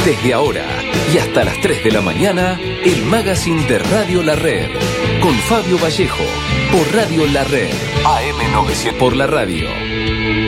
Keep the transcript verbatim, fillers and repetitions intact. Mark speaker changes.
Speaker 1: Desde ahora y hasta las tres de la mañana, el magazine de Radio La Red, con Fabio Vallejo, por Radio La Red, A M novecientos por la radio.